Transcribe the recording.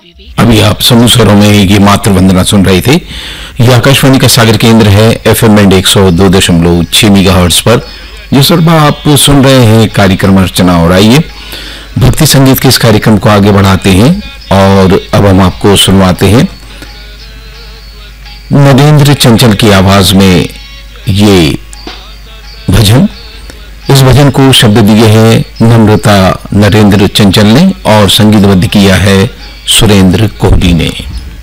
अभी आप समूह स्वरों में ये मातृ वंदना सुन रहे थे। यह आकाशवाणी का सागर केंद्र है FM बैंड 102.6 मेगाहर्ट्ज पर। जो सर्वा आप सुन रहे हैं कार्यक्रम अर्चना। और आइए भक्ति संगीत के इस कार्यक्रम को आगे बढ़ाते हैं और अब हम आपको सुनवाते हैं नरेंद्र चंचल की आवाज में ये भजन। इस भजन को शब्द दिए हैं नम्रता नरेंद्र चंचल ने और संगीतबद्ध किया है सुरेंद्र कोहली ने।